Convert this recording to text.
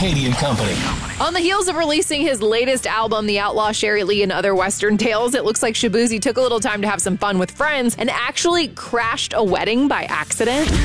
Katie and Company. On the heels of releasing his latest album, The Outlaw, Sherry Lee, and Other Western Tales, it looks like Shaboozey took a little time to have some fun with friends and actually crashed a wedding by accident.